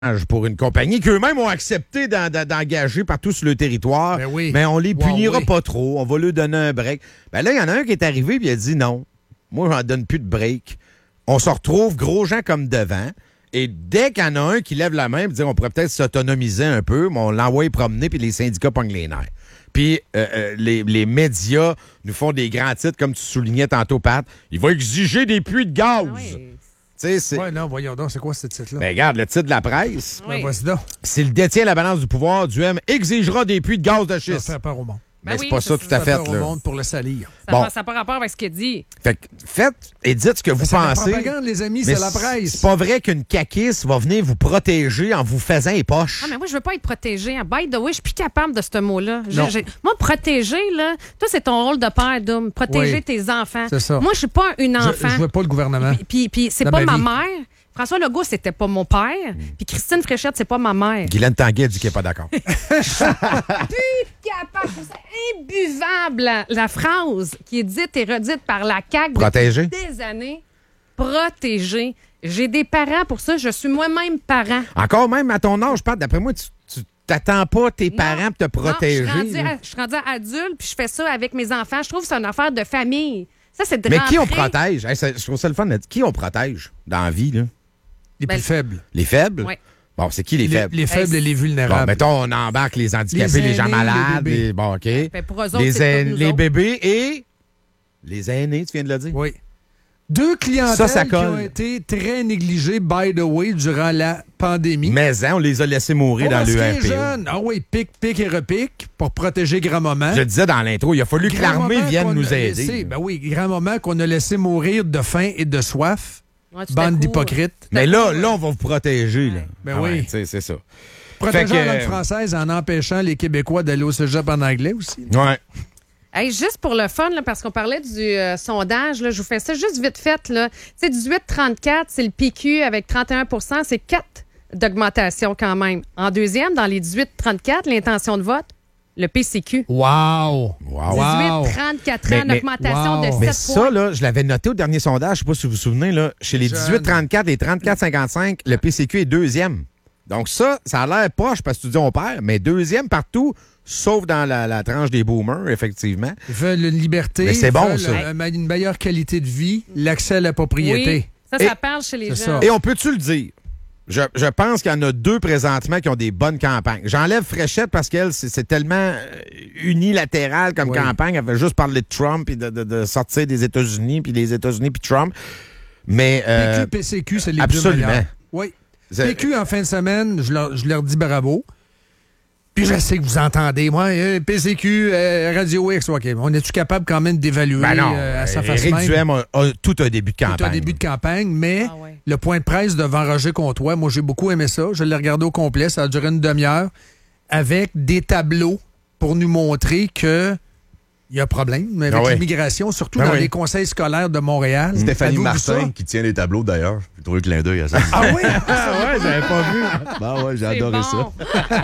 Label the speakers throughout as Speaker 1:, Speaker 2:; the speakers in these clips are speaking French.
Speaker 1: pour une compagnie qu'eux-mêmes ont accepté d'engager partout sur le territoire.
Speaker 2: Ben oui.
Speaker 1: Mais on les punira
Speaker 2: Huawei.
Speaker 1: pas trop. On va leur donner un break. Ben là, il y en a un qui est arrivé et il a dit non. Moi, j'en donne plus de break. On se retrouve gros gens comme devant. Et dès qu'il y en a un qui lève la main et dit on pourrait peut-être s'autonomiser un peu, mais on l'envoie promener puis les syndicats pognent les nerfs. Puis les médias nous font des grands titres, comme tu soulignais tantôt, Pat. Il va exiger des puits de gaz.
Speaker 3: Ah oui.
Speaker 1: Tu sais, c'est...
Speaker 2: Ouais, non, voyons donc, c'est quoi ce titre-là?
Speaker 1: Ben, regarde, le titre de la presse.
Speaker 3: Oui.
Speaker 2: Voici donc.
Speaker 1: S'il détient la balance du pouvoir, Duhem exigera des puits de gaz de
Speaker 2: Ça
Speaker 1: schiste.
Speaker 2: fait peur au monde.
Speaker 3: Ben
Speaker 1: Mais c'est
Speaker 3: oui,
Speaker 1: pas ça
Speaker 3: c'est
Speaker 1: tout à
Speaker 2: Ça
Speaker 1: fait.
Speaker 2: fait peur au
Speaker 1: Là.
Speaker 2: monde pour le salir.
Speaker 3: Ça
Speaker 1: Bon.
Speaker 3: n'a pas rapport avec ce qu'il dit.
Speaker 1: Fait que faites et dites ce que vous
Speaker 2: C'est la
Speaker 1: pensez.
Speaker 2: propagande, les amis,
Speaker 1: Mais
Speaker 2: c'est la presse.
Speaker 1: C'est pas vrai qu'une caquiste va venir vous protéger en vous faisant les poches.
Speaker 3: Ah, mais moi, je veux pas être protégée. By the way, je suis plus capable de ce mot-là.
Speaker 2: Non.
Speaker 3: Moi, protéger, là, toi, c'est ton rôle de père, Doom. Protéger
Speaker 2: Oui.
Speaker 3: tes enfants.
Speaker 2: C'est ça.
Speaker 3: Moi, je suis pas une enfant.
Speaker 2: Je veux pas le gouvernement.
Speaker 3: Puis c'est
Speaker 2: Dans
Speaker 3: pas
Speaker 2: ma
Speaker 3: ma
Speaker 2: vie.
Speaker 3: mère. François Legault, c'était pas mon père. Puis Christine Fréchette, c'est pas ma mère.
Speaker 1: Guylaine Tanguay dit qu'elle n'est pas d'accord.
Speaker 3: Capable, je trouve ça imbuvable, la phrase qui est dite et redite par la CAQ
Speaker 1: Protéger.
Speaker 3: depuis des années. Protéger. J'ai des parents pour ça. Je suis moi-même parent.
Speaker 1: Encore même à ton âge, Pat, d'après moi, tu t'attends pas tes parents pour te protéger.
Speaker 3: Non,
Speaker 1: là.
Speaker 3: je suis rendue adulte, puis je fais ça avec mes enfants. Je trouve que c'est une affaire de famille. Ça, c'est de
Speaker 1: Mais qui on
Speaker 3: rentrer-
Speaker 1: protège? Hey, je trouve ça le fun. Qui on protège dans la vie? Là?
Speaker 2: Les
Speaker 3: Ben,
Speaker 2: plus faibles.
Speaker 1: Les faibles?
Speaker 3: Ouais.
Speaker 1: Bon, c'est qui les faibles?
Speaker 2: Les faibles et les
Speaker 1: Bon,
Speaker 2: vulnérables.
Speaker 1: mettons, on embarque les handicapés, les gens
Speaker 2: aînés, les
Speaker 1: malades.
Speaker 2: bébés.
Speaker 1: Bon, OK.
Speaker 3: Ben, pour eux autres, c'est tous nous
Speaker 1: les
Speaker 3: autres.
Speaker 1: bébés et les aînés, tu viens de le dire?
Speaker 2: Oui. Deux clientèles
Speaker 1: Ça
Speaker 2: qui
Speaker 1: colle.
Speaker 2: ont été très négligées, by the way, durant la pandémie.
Speaker 1: Mais hein, on les a laissés mourir dans
Speaker 2: Parce que les
Speaker 1: l'URPO.
Speaker 2: jeunes, ah oui, pique et repique pour protéger grand-maman.
Speaker 1: Je le disais dans l'intro, il a fallu que l'armée
Speaker 2: Grand-maman
Speaker 1: vienne
Speaker 2: qu'on
Speaker 1: nous
Speaker 2: a
Speaker 1: aider.
Speaker 2: laissé- ben oui, grand-maman qu'on a laissé mourir de faim et de soif.
Speaker 3: Ouais, tout à
Speaker 2: Bande
Speaker 3: coup,
Speaker 2: d'hypocrites.
Speaker 1: Mais là, on va vous protéger. Là.
Speaker 2: Ben
Speaker 1: Ah ouais,
Speaker 2: oui.
Speaker 1: tu sais, c'est ça.
Speaker 2: Protéger
Speaker 1: Fait que-
Speaker 2: la langue française en empêchant les Québécois d'aller au cégep en anglais aussi.
Speaker 1: Ouais.
Speaker 3: Hey, juste pour le fun, là, parce qu'on parlait du sondage, là, je vous fais ça juste vite fait. Là. Tu sais, 18-34, c'est le PQ avec 31 c'est 4 d'augmentation quand même. En deuxième, dans les 18-34, l'intention de vote, le PCQ.
Speaker 2: Wow!
Speaker 1: Wow.
Speaker 3: 18-34 ans
Speaker 1: Mais-
Speaker 3: d'augmentation
Speaker 2: wow.
Speaker 3: de 7
Speaker 1: Mais
Speaker 3: points.
Speaker 1: ça, là, je l'avais noté au dernier sondage, je sais pas si vous vous souvenez, là, chez les
Speaker 2: Jeune.
Speaker 1: 18-34 et 34-55, le PCQ est deuxième. Donc ça a l'air proche parce que tu dis on perd, mais deuxième partout, sauf dans la tranche des boomers, effectivement.
Speaker 2: Ils veulent une liberté.
Speaker 1: Mais c'est
Speaker 2: ils
Speaker 1: bon,
Speaker 2: veulent,
Speaker 1: ça.
Speaker 2: Une meilleure qualité de vie, l'accès à la propriété.
Speaker 3: Oui, ça
Speaker 1: Et-
Speaker 3: parle chez les
Speaker 2: c'est
Speaker 3: gens.
Speaker 2: ça.
Speaker 1: Et on peut-tu le dire? Je pense qu'il y en a deux présentement qui ont des bonnes campagnes. J'enlève Fréchette parce qu'elle, c'est tellement unilatéral comme
Speaker 2: Oui.
Speaker 1: campagne. Elle veut juste parler de Trump et de sortir des États-Unis, puis des États-Unis, puis Trump. Mais
Speaker 2: PQ, PCQ, c'est les
Speaker 1: absolument.
Speaker 2: deux meilleurs. Oui.
Speaker 1: C'est-
Speaker 2: PQ, en fin de semaine, je leur dis bravo. Puis je sais que vous entendez, moi, PCQ, Radio X, OK. On est-tu capable quand même d'évaluer
Speaker 1: Ben non,
Speaker 2: à sa face
Speaker 1: Éric
Speaker 2: même?
Speaker 1: Duhem a tout un début de campagne.
Speaker 2: C'est un début de campagne, mais
Speaker 3: Ah ouais.
Speaker 2: le point de presse devant Roger Comtois, moi, j'ai beaucoup aimé ça. Je l'ai regardé au complet. Ça a duré une demi-heure avec des tableaux pour nous montrer que il y a un problème avec
Speaker 1: Ah ouais.
Speaker 2: l'immigration, surtout
Speaker 1: Ben
Speaker 2: dans
Speaker 1: oui.
Speaker 2: les conseils scolaires de Montréal.
Speaker 4: Stéphanie
Speaker 2: Avez-vous vu ça?
Speaker 4: Martin qui tient les tableaux d'ailleurs. J'ai trouvé le clin d'œil à ça.
Speaker 2: Ah oui?
Speaker 1: Ah ouais, j'avais pas vu.
Speaker 4: Ben ouais, j'ai
Speaker 3: C'est
Speaker 4: adoré
Speaker 3: bon.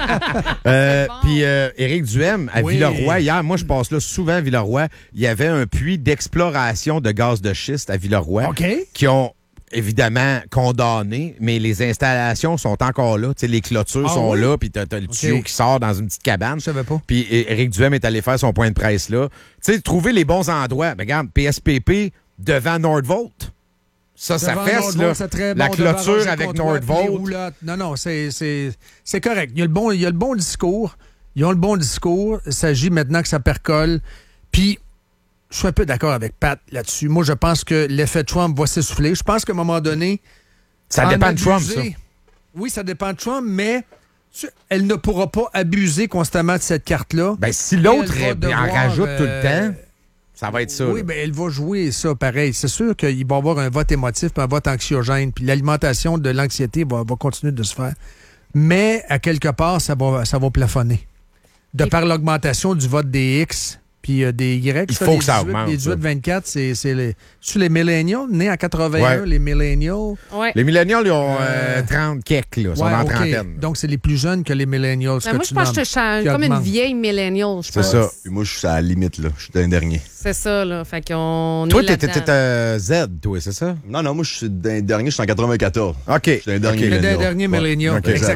Speaker 4: ça.
Speaker 1: Puis Éric Duhem, à
Speaker 2: Oui.
Speaker 1: Villeroy, hier, moi je passe là souvent à Villeroy, il y avait un puits d'exploration de gaz de schiste à Villeroy
Speaker 2: OK.
Speaker 1: qui ont évidemment condamné, mais les installations sont encore là. Tu sais, les clôtures
Speaker 2: Ah
Speaker 1: sont
Speaker 2: oui?
Speaker 1: là, puis t'as le tuyau qui sort dans une petite cabane.
Speaker 2: Je savais pas.
Speaker 1: Puis Éric Duhem est allé faire son point de presse là. Tu sais, trouver les bons endroits. Ben, regarde, PSPP devant Nordvolt. Ça
Speaker 2: Devant
Speaker 1: fesse,
Speaker 2: Nordvolt,
Speaker 1: là.
Speaker 2: c'est très
Speaker 1: La
Speaker 2: bon, devant
Speaker 1: clôture
Speaker 2: Roger
Speaker 1: avec
Speaker 2: Comtois, puis les
Speaker 1: Nordvolt.
Speaker 2: roulottes. Non, c'est correct. Il y a le bon discours. Ils ont le bon discours. Il s'agit maintenant que ça percole. Puis, je suis un peu d'accord avec Pat là-dessus. Moi, je pense que l'effet Trump va s'essouffler. Je pense qu'à un moment donné...
Speaker 1: Ça
Speaker 2: en
Speaker 1: dépend de Trump,
Speaker 2: abuser-
Speaker 1: ça.
Speaker 2: Oui, ça dépend de Trump, mais elle ne pourra pas abuser constamment de cette carte-là.
Speaker 1: Ben, si l'autre
Speaker 2: Elle va
Speaker 1: en
Speaker 2: devoir,
Speaker 1: rajoute tout le temps, ça va être ça.
Speaker 2: Oui,
Speaker 1: là.
Speaker 2: bien, elle va jouer ça pareil. C'est sûr qu'il va y avoir un vote émotif puis un vote anxiogène. Puis l'alimentation de l'anxiété va continuer de se faire. Mais, à quelque part, ça va plafonner. De
Speaker 3: Et-
Speaker 2: par l'augmentation du vote des X, puis des Y.
Speaker 1: Il faut que ça augmente,
Speaker 2: Les 18-24, c'est les millennials, nés en 81, les millennials.
Speaker 3: Ouais.
Speaker 1: Les millénials, ils ont 30 keks, là. Ils sont en
Speaker 2: OK.
Speaker 1: trentaine.
Speaker 2: Donc, c'est les plus jeunes que les millennials.
Speaker 3: Ben, moi, je pense que je suis comme une vieille millennial, je
Speaker 1: C'est
Speaker 3: pense.
Speaker 1: ça.
Speaker 4: Puis moi, je suis à la limite, là. Je suis un dernier.
Speaker 3: C'est ça, là. Fait qu'on
Speaker 1: Toi,
Speaker 3: est là-dedans.
Speaker 1: t'étais Z, toi, c'est ça?
Speaker 4: Non, moi, je suis un dernier, je suis en 94.
Speaker 1: OK.
Speaker 4: Je suis un dernier
Speaker 2: Le
Speaker 4: millennial.
Speaker 2: dernier
Speaker 4: Ouais.
Speaker 2: millennial.
Speaker 1: OK.
Speaker 2: Exactement.